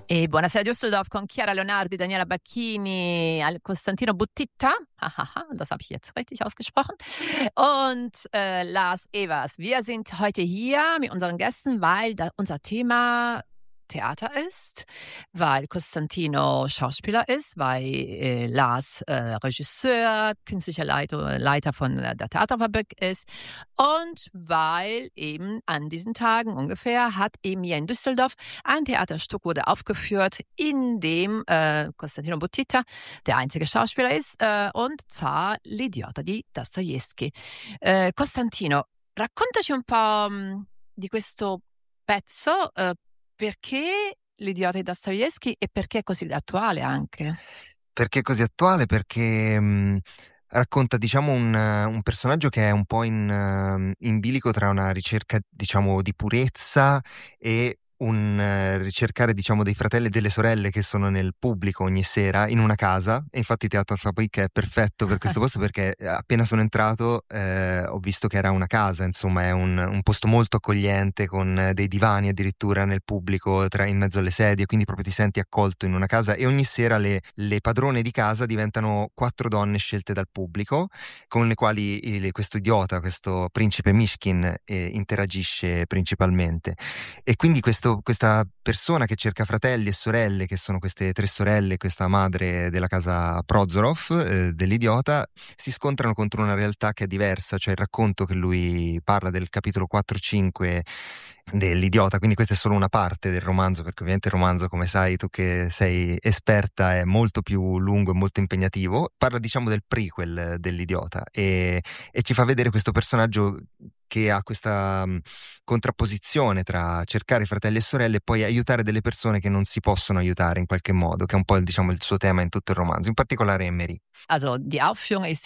Buonasera Düsseldorf con Chiara Leonardi, Daniela Bacchini, Costantino Buttitta. Das habe ich jetzt richtig ausgesprochen. Und Lars Evers. Wir sind heute hier mit unseren Gästen, weil unser Thema Theater ist, weil Costantino Schauspieler ist, weil Lars Regisseur, künstlicher Leiter von der Theaterfabrik ist und weil eben an diesen Tagen ungefähr hat eben hier in Düsseldorf ein Theaterstück wurde aufgeführt, in dem Costantino Buttitta der einzige Schauspieler ist und zwar L'idiota di Dostoevsky. Costantino, raccontaci un po' di questo pezzo. Perché L'idiota di Dostoevsky e perché è così attuale anche? Perché è così attuale? Perché racconta, diciamo, un personaggio che è un po' in bilico tra una ricerca, diciamo, di purezza e un ricercare, diciamo, dei fratelli e delle sorelle che sono nel pubblico ogni sera in una casa. E infatti Teatro Fabrik è perfetto per questo posto perché appena sono entrato ho visto che era una casa, insomma è un posto molto accogliente con dei divani addirittura nel pubblico in mezzo alle sedie, quindi proprio ti senti accolto in una casa e ogni sera le padrone di casa diventano 4 donne scelte dal pubblico con le quali questo idiota, questo principe Mishkin interagisce principalmente. E quindi questa persona che cerca fratelli e sorelle, che sono queste 3 sorelle, questa madre della casa Prozorov, dell'idiota, si scontrano contro una realtà che è diversa, cioè il racconto che lui parla del capitolo 4-5 dell'idiota, quindi questa è solo una parte del romanzo, perché ovviamente il romanzo, come sai tu che sei esperta, è molto più lungo e molto impegnativo. Parla, diciamo, del prequel dell'idiota e ci fa vedere questo personaggio che ha questa contrapposizione tra cercare fratelli e sorelle e poi aiutare delle persone che non si possono aiutare in qualche modo, che è un po' diciamo il suo tema in tutto il romanzo, in particolare Emery. Also die Aufführung ist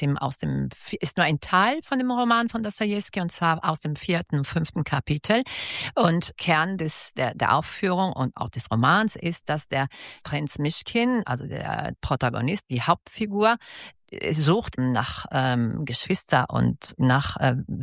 ist nur ein Teil von dem Roman von Dostoevsky und zwar aus dem 4. und 5. Kapitel. Und Kern der Aufführung und auch des Romans ist, dass der Prinz Mischkin, also der Protagonist, die Hauptfigur, sucht nach Geschwister und nach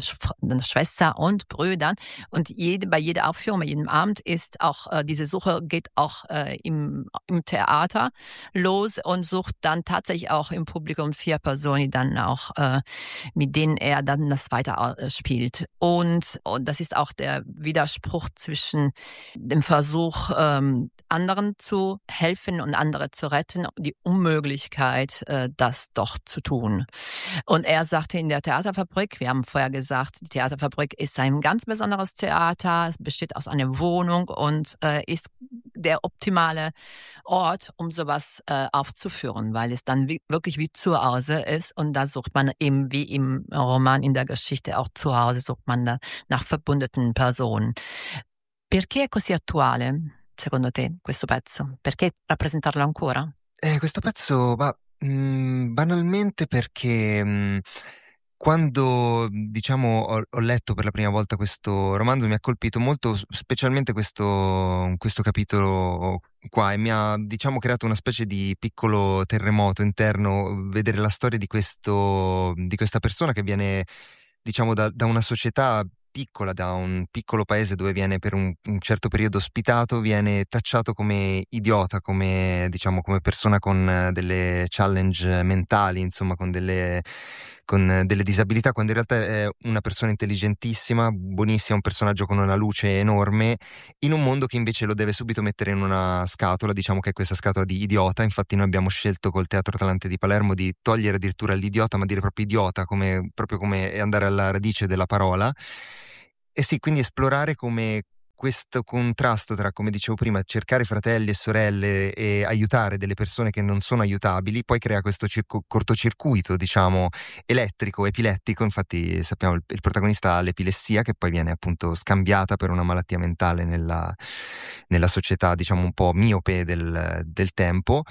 Schwester und Brüdern. Und bei jeder Aufführung, bei jedem Abend ist auch diese Suche geht auch im Theater los und sucht dann tatsächlich auch im Publikum 4 Personen, die dann auch mit denen er dann das weiter spielt. Und das ist auch der Widerspruch zwischen dem Versuch, anderen zu helfen und andere zu retten, die Unmöglichkeit, das doch zu tun. Und er sagte in der Theaterfabrik, wir haben vorher gesagt, die Theaterfabrik ist ein ganz besonderes Theater, es besteht aus einer Wohnung und ist der optimale Ort, um sowas aufzuführen, weil es dann wirklich wie zu Hause ist und da sucht man eben wie im Roman in der Geschichte auch zu Hause, sucht man da nach verbundenen Personen. Perché è così attuale, secondo te, questo pezzo? Perché rappresentarlo ancora? Questo pezzo va banalmente perché quando diciamo ho letto per la prima volta questo romanzo mi ha colpito molto, specialmente questo capitolo qua, e mi ha, diciamo, creato una specie di piccolo terremoto interno vedere la storia di questa persona che viene, diciamo, da una società piccola, da un piccolo paese dove viene per un certo periodo ospitato, viene tacciato come idiota, come, diciamo, come persona con delle challenge mentali, insomma, con delle disabilità, quando in realtà è una persona intelligentissima, buonissima, un personaggio con una luce enorme, in un mondo che invece lo deve subito mettere in una scatola, diciamo che è questa scatola di idiota. Infatti noi abbiamo scelto col Teatro Atlante di Palermo di togliere addirittura l'idiota, ma dire proprio idiota, proprio come andare alla radice della parola. E sì, quindi esplorare come questo contrasto tra, come dicevo prima, cercare fratelli e sorelle e aiutare delle persone che non sono aiutabili, poi crea questo cortocircuito, diciamo, elettrico, epilettico. Infatti sappiamo il protagonista ha l'epilessia che poi viene appunto scambiata per una malattia mentale nella società, diciamo, un po' miope del tempo.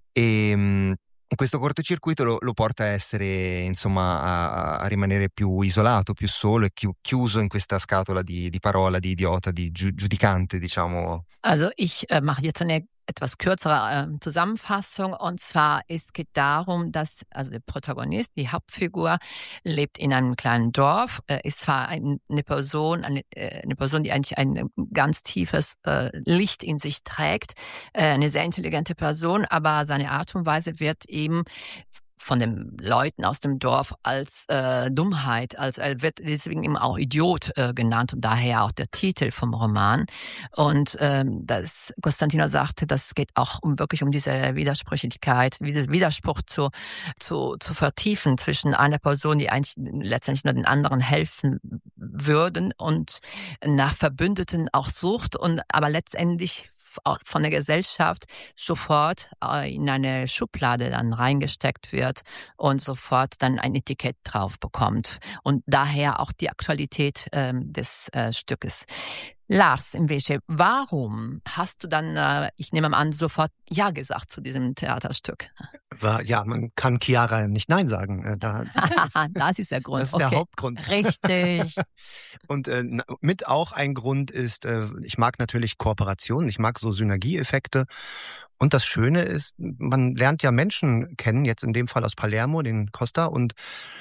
E questo cortocircuito lo porta a essere, insomma, a rimanere più isolato, più solo e chiuso in questa scatola di parola, di idiota, di giudicante, diciamo. Also ich mache jetzt eine etwas kürzere Zusammenfassung. Und zwar, es geht darum, dass also der Protagonist, die Hauptfigur, lebt in einem kleinen Dorf, ist zwar eine Person, die eigentlich ein ganz tiefes Licht in sich trägt, eine sehr intelligente Person, aber seine Art und Weise wird eben von den Leuten aus dem Dorf als Dummheit, als er wird deswegen eben auch Idiot genannt und daher auch der Titel vom Roman. Und das Costantino sagte, das geht auch wirklich um diese Widersprüchlichkeit, diesen Widerspruch zu vertiefen zwischen einer Person, die eigentlich letztendlich nur den anderen helfen würden und nach Verbündeten auch sucht und aber letztendlich von der Gesellschaft sofort in eine Schublade dann reingesteckt wird und sofort dann ein Etikett drauf bekommt. Und daher auch die Aktualität des Stückes. Lars, invece, warum hast du dann, ich nehme an, sofort Ja gesagt zu diesem Theaterstück? Ja, man kann Chiara nicht Nein sagen. Das ist der Grund. Das ist der Hauptgrund. Richtig. Und mit auch ein Grund ist, ich mag natürlich Kooperationen, ich mag so Synergieeffekte. Und das Schöne ist, man lernt ja Menschen kennen, jetzt in dem Fall aus Palermo, den Costa, und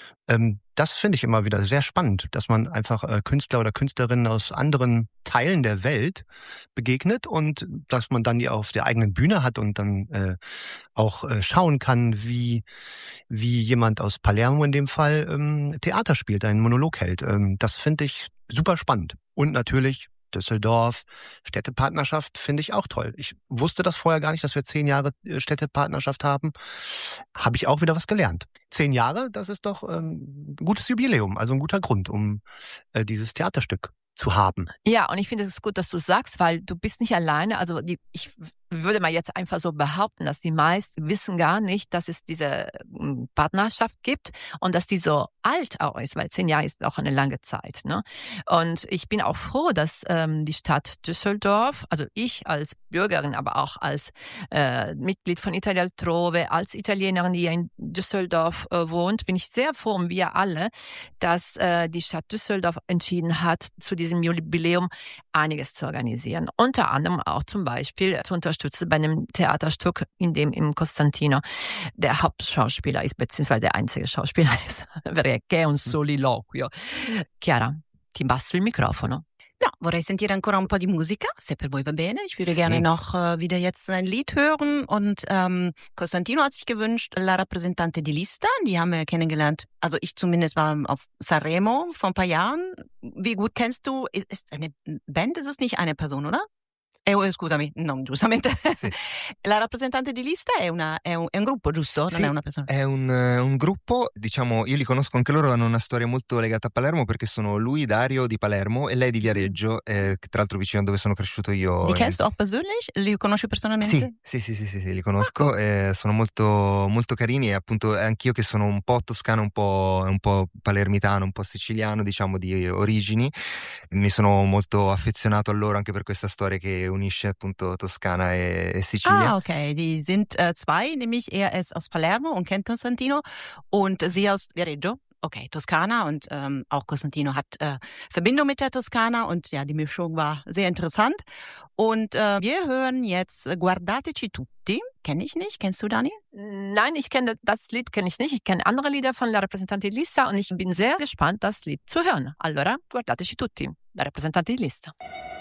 das finde ich immer wieder sehr spannend, dass man einfach Künstler oder Künstlerinnen aus anderen Teilen der Welt begegnet und dass man dann die auf der eigenen Bühne hat und dann auch schauen kann, wie jemand aus Palermo in dem Fall Theater spielt, einen Monolog hält. Das finde ich super spannend. Und natürlich Düsseldorf, Städtepartnerschaft finde ich auch toll. Ich wusste das vorher gar nicht, dass wir 10 Jahre Städtepartnerschaft haben. Habe ich auch wieder was gelernt. 10 Jahre, das ist doch ein gutes Jubiläum, also ein guter Grund, um dieses Theaterstück zu haben. Ja, und ich finde es gut, dass du sagst, weil du bist nicht alleine. Also ich würde mal jetzt einfach so behaupten, dass die meisten wissen gar nicht, dass es diese Partnerschaft gibt und dass die so alt auch ist, weil 10 Jahre ist auch eine lange Zeit. Ne? Und ich bin auch froh, dass die Stadt Düsseldorf, also ich als Bürgerin, aber auch als Mitglied von Italia Altrove, als Italienerin, die ja in Düsseldorf wohnt, bin ich sehr froh und wir alle, dass die Stadt Düsseldorf entschieden hat, zu diesem Jubiläum einiges zu organisieren. Unter anderem auch zum Beispiel zu unterstützen bei einem Theaterstück, in dem im Costantino der Hauptschauspieler ist, beziehungsweise der einzige Schauspieler ist, perché è un soliloquio. Chiara, ti passo il microfono. Ja, vorrei sentire ancora un po' di Musica, se per voi va bene. Ich würde gerne noch wieder jetzt ein Lied hören. Und Costantino hat sich gewünscht, La Rappresentante di Lista. Die haben wir kennengelernt. Also ich zumindest war auf Sanremo vor ein paar Jahren. Wie gut kennst du? Ist eine Band, ist es nicht eine Person, oder? Scusami, no, giustamente. Sì. La Rappresentante di Lista è un gruppo, giusto? Non Sì, è una persona. è un gruppo, diciamo, io li conosco anche loro, hanno una storia molto legata a Palermo perché sono lui, Dario, di Palermo e lei di Viareggio, che tra l'altro vicino a dove sono cresciuto io. Die kennst du auch persönlich? Li conosci personalmente? Sì, li conosco, sono molto, molto carini e appunto anch'io che sono un po' toscano, un po' palermitano, un po' siciliano, diciamo, di origini, mi sono molto affezionato a loro anche per questa storia che unisce appunto Toskana e Sicilia. Ah, okay. Die sind zwei, nämlich er ist aus Palermo und kennt Costantino und sie aus Viareggio. Okay, Toskana und auch Costantino hat Verbindung mit der Toskana und ja, die Mischung war sehr interessant. Und wir hören jetzt Guardateci tutti. Kenne ich nicht. Kennst du, Dani? Nein, das Lied kenne ich nicht. Ich kenne andere Lieder von La Rappresentante di Lista und ich bin sehr gespannt, das Lied zu hören. Allora, Guardateci tutti, La Rappresentante di Lista.